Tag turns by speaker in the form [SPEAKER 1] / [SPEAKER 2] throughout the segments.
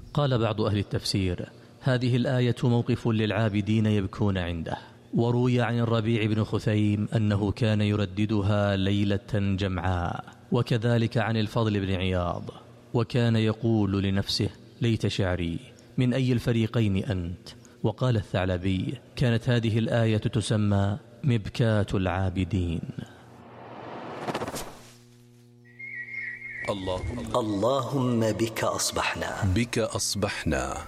[SPEAKER 1] قال بعض أهل التفسير: هذه الآية موقف للعابدين يبكون عنده. وروي عن الربيع بن خثيم أنه كان يرددها ليلة جمعاء، وكذلك عن الفضل بن عياض، وكان يقول لنفسه: ليت شعري من أي الفريقين أنت. وقال الثعلبي: كانت هذه الآية تسمى مبكات العابدين.
[SPEAKER 2] اللهم بك أصبحنا.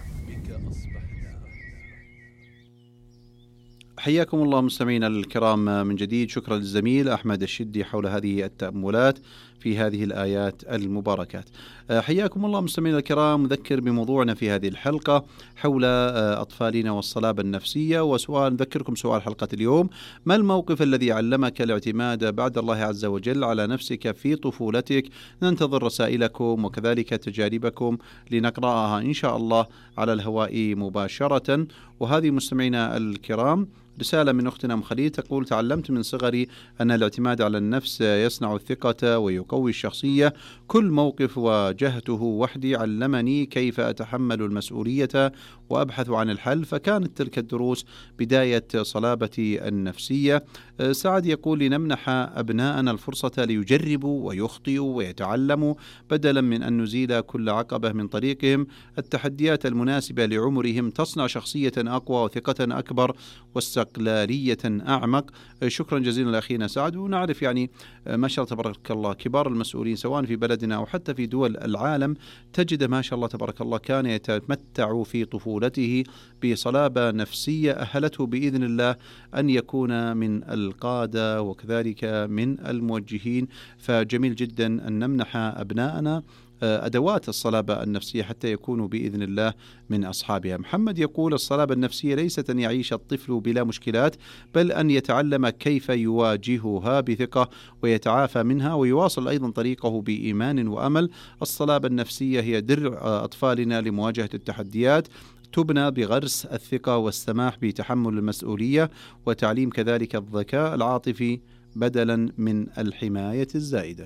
[SPEAKER 3] حياكم الله مستمعينا الكرام من جديد. شكرا للزميل أحمد الشدي حول هذه التأملات في هذه الآيات المباركات. حياكم الله مستمعينا الكرام. نذكر بموضوعنا في هذه الحلقة حول أطفالنا والصلابة النفسية، وسؤال نذكركم سؤال حلقة اليوم: ما الموقف الذي علمك الاعتماد بعد الله عز وجل على نفسك في طفولتك؟ ننتظر رسائلكم وكذلك تجاربكم لنقرأها إن شاء الله على الهواء مباشرة. وهذه مستمعينا الكرام رسالة من أختنا أم خليل تقول: تعلمت من صغري أن الاعتماد على النفس يصنع الثقة ويقوي الشخصية. كل موقف واجهته وحدي علمني كيف أتحمل المسؤولية وأبحث عن الحل، فكانت تلك الدروس بداية صلابتي النفسية. سعد يقول: لنمنح أبناءنا الفرصة ليجربوا ويخطئوا ويتعلموا بدلا من أن نزيل كل عقبة من طريقهم. التحديات المناسبة لعمرهم تصنع شخصية أقوى وثقة أكبر واستقلالية أعمق. شكرا جزيلا لأخينا سعد. ونعرف يعني ما شاء الله تبارك الله كبار المسؤولين سواء في بلدنا أو حتى في دول العالم، تجد ما شاء الله تبارك الله كان يتمتع في طفولته بصلابة نفسية أهلته بإذن الله أن يكون من القادة وكذلك من الموجهين. فجميل جدا أن نمنح أبناءنا أدوات الصلابة النفسية حتى يكونوا بإذن الله من أصحابها. محمد يقول: الصلابة النفسية ليست أن يعيش الطفل بلا مشكلات، بل أن يتعلم كيف يواجهها بثقة ويتعافى منها ويواصل أيضا طريقه بإيمان وأمل. الصلابة النفسية هي درع أطفالنا لمواجهة التحديات، تبنى بغرس الثقة والسماح بتحمل المسؤولية وتعليم كذلك الذكاء العاطفي بدلا من الحماية الزائدة.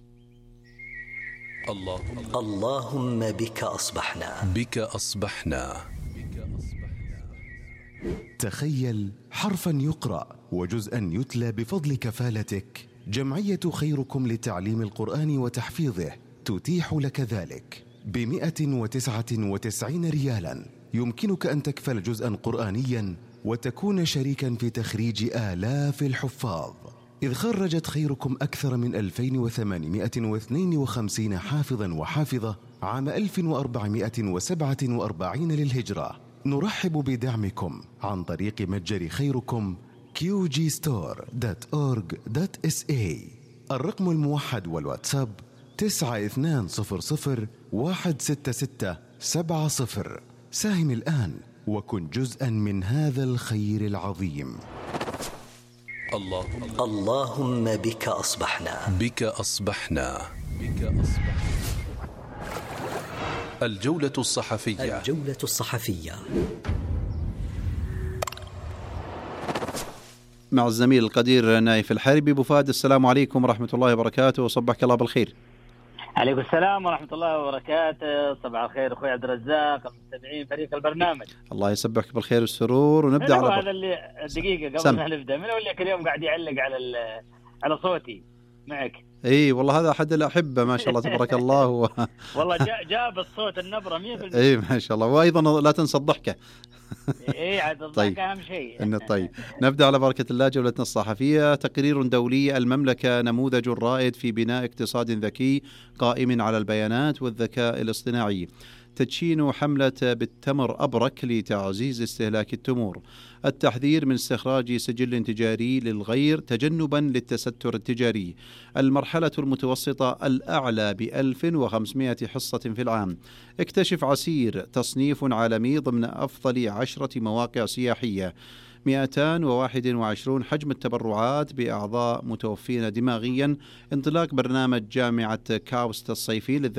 [SPEAKER 2] اللهم بك أصبحنا.
[SPEAKER 4] تخيل حرفا يقرأ وجزءا يتلى بفضل كفالتك. جمعية خيركم لتعليم القرآن وتحفيظه تتيح لك ذلك ب199 ريالا. يمكنك أن تكفل جزءا قرآنيا وتكون شريكا في تخريج آلاف الحفاظ، إذ خرجت خيركم أكثر من 2852 حافظا وحافظة عام 1447 للهجرة. نرحب بدعمكم عن طريق متجر خيركم qgstore.org.sa. الرقم الموحد والواتساب 9200166770. ساهم الآن وكن جزءا من هذا الخير العظيم.
[SPEAKER 2] اللهم بك أصبحنا.
[SPEAKER 5] الجولة الصحفية.
[SPEAKER 3] مع الزميل القدير نايف الحربي. أبو فهد، السلام عليكم ورحمة الله وبركاته، وصبحك الله بالخير.
[SPEAKER 6] عليكم السلام ورحمة الله وبركاته. صباح الخير أخوي عبد الرزاق، المستمعين، فريق البرنامج.
[SPEAKER 3] الله يسبحك بالخير والسرور. ونبدأ على
[SPEAKER 6] هذا اللي دقيقة قبل ما نبدأ، من اللي كل يوم قاعد يعلق على صوتي معك.
[SPEAKER 3] اي والله هذا احد الاحبه ما شاء الله تبارك الله
[SPEAKER 6] والله جاب الصوت النبره 100%.
[SPEAKER 3] اي ما شاء الله. وايضا لا تنسى الضحكه.
[SPEAKER 6] اي عاد الضحكه اهم شيء.
[SPEAKER 3] طيب نبدا على بركه الله جولتنا الصحفيه. تقرير دولي: المملكه نموذج رائد في بناء اقتصاد ذكي قائم على البيانات والذكاء الاصطناعي. تدشين حملة بالتمر أبرك لتعزيز استهلاك التمور. التحذير من استخراج سجل تجاري للغير تجنبا للتستر التجاري. المرحلة المتوسطة الأعلى ب1500 حصة في العام. اكتشف عسير تصنيف عالمي ضمن أفضل 10 مواقع سياحية. 221 حجم التبرعات بأعضاء متوفين دماغيا. انطلاق برنامج جامعة كاوست الصيفي